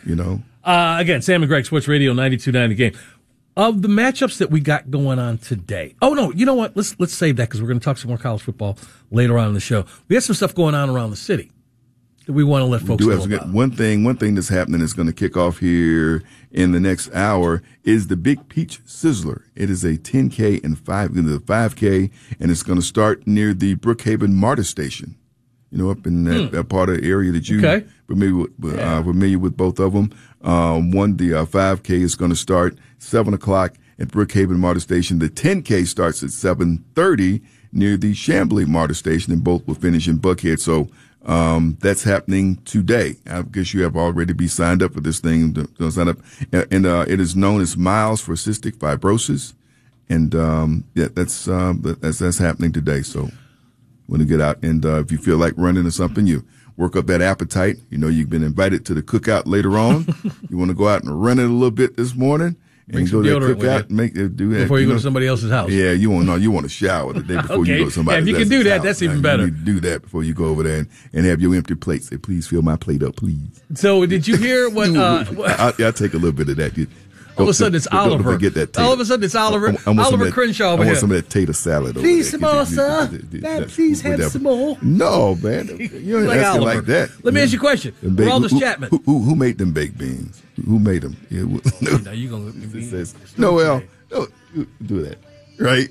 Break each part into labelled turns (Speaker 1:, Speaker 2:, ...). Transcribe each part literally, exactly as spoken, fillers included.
Speaker 1: you know.
Speaker 2: Uh, again, Sam and Greg, Sports Radio ninety-two point nine The Game. Of the matchups that we got going on today. Oh, no, you know what? Let's let's save that because we're going to talk some more college football later on in the show. We have some stuff going on around the city that we want to let folks know about.
Speaker 1: One thing, one thing that's happening that's going to kick off here in the next hour is the Big Peach Sizzler. It is a ten K and five, the five K, and it's going to start near the Brookhaven MARTA station. You know, up in that, hmm. that part of the area that you
Speaker 2: okay.
Speaker 1: familiar with, yeah. uh, familiar with both of them. Um, one, the uh, five K is going to start seven o'clock at Brookhaven MARTA station. The ten K starts at seven thirty near the Chamblee MARTA station, and both will finish in Buckhead. So um, that's happening today. I guess you have already be signed up for this thing. Don't sign up, and uh, it is known as Miles for Cystic Fibrosis, and um, yeah, that's um, that's that's happening today. So. Want to get out, and uh, if you feel like running or something, you work up that appetite. You know, you've been invited to the cookout later on. You want to go out and run it a little bit this morning and
Speaker 2: Bring
Speaker 1: go to that cookout and make it do that
Speaker 2: before you, you
Speaker 1: know?
Speaker 2: go to somebody else's house.
Speaker 1: Yeah, you want no, you want to shower the day before
Speaker 2: okay.
Speaker 1: you go to somebody else's
Speaker 2: yeah, if you can do that, house. That's even
Speaker 1: now,
Speaker 2: better.
Speaker 1: You need to do that before you go over there and, and have your empty plate. Say, please fill my plate up, please.
Speaker 2: So, did you hear what? Uh,
Speaker 1: I, I'll take a little bit of that. You,
Speaker 2: All of a sudden, it's
Speaker 1: don't,
Speaker 2: Oliver.
Speaker 1: Don't forget that tater.
Speaker 2: All of a sudden, it's Oliver.
Speaker 1: I, I
Speaker 2: Oliver
Speaker 1: that,
Speaker 2: Crenshaw over
Speaker 1: I want
Speaker 2: here.
Speaker 1: some of that tater salad.
Speaker 2: Please,
Speaker 1: over
Speaker 2: some
Speaker 1: there.
Speaker 2: more, sir. Man, please have
Speaker 1: whatever.
Speaker 2: some more.
Speaker 1: No, man. You ain't
Speaker 2: like
Speaker 1: asking
Speaker 2: Oliver.
Speaker 1: like that.
Speaker 2: Let me ask you a question.
Speaker 1: Baked,
Speaker 2: Aldous
Speaker 1: who,
Speaker 2: Chapman.
Speaker 1: Who, who, who made them baked beans? Who made them? Yeah, who, no.
Speaker 2: Now you gonna let me
Speaker 1: says, Noel, no, do that. Right?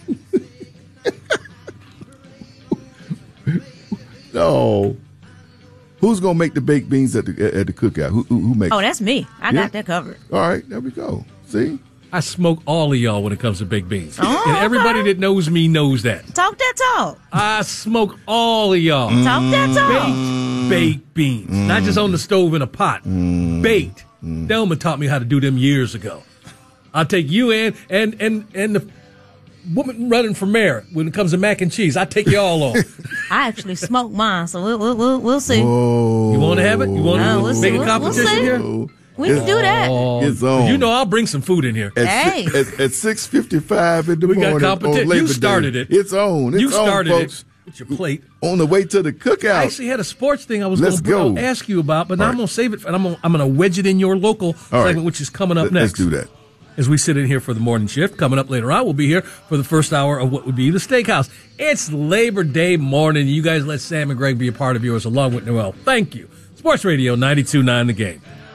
Speaker 1: No. Who's gonna make the baked beans at the at the cookout? Who who, who makes?
Speaker 3: Oh, that's me. I
Speaker 1: yeah?
Speaker 3: got that covered.
Speaker 1: All right, there we go. See,
Speaker 2: I smoke all of y'all when it comes to baked beans,
Speaker 3: oh,
Speaker 2: and everybody
Speaker 3: okay.
Speaker 2: that knows me knows that.
Speaker 3: Talk that talk.
Speaker 2: I smoke all of y'all.
Speaker 3: Mm. Talk that talk.
Speaker 2: Baked, baked beans, mm. not just on the stove in a pot. Mm. Baked. Mm. Delma taught me how to do them years ago. I'll take you in and and and the woman running for mayor when it comes to mac and cheese. I take you all on.
Speaker 3: I actually smoke mine, so we'll we'll we'll, we'll see.
Speaker 1: Whoa.
Speaker 2: You want to have it? You want to
Speaker 3: no, we'll
Speaker 2: make
Speaker 3: see.
Speaker 2: a competition
Speaker 3: we'll,
Speaker 2: here?
Speaker 3: We'll we can do that.
Speaker 2: Oh,
Speaker 1: it's on.
Speaker 2: You know I'll bring some food in here.
Speaker 1: At,
Speaker 3: hey.
Speaker 1: si- at, at six fifty-five in the
Speaker 2: we
Speaker 1: morning.
Speaker 2: We got competition. You started
Speaker 1: Day.
Speaker 2: it.
Speaker 1: It's on. It's
Speaker 2: you started
Speaker 1: on, folks.
Speaker 2: it. With your plate.
Speaker 1: On the way to the cookout.
Speaker 2: I actually had a sports thing I was
Speaker 1: going
Speaker 2: to ask you about, but now right. I'm going to save it. And I'm going I'm to wedge it in your local
Speaker 1: All
Speaker 2: segment,
Speaker 1: right.
Speaker 2: which is coming up
Speaker 1: Let,
Speaker 2: next.
Speaker 1: Let's do that.
Speaker 2: As we sit in here for the morning shift. Coming up later on, we'll be here for the first hour of what would be the Steakhouse. It's Labor Day morning. You guys let Sam and Greg be a part of yours along with Noel. Thank you. Sports Radio ninety-two point nine The Game.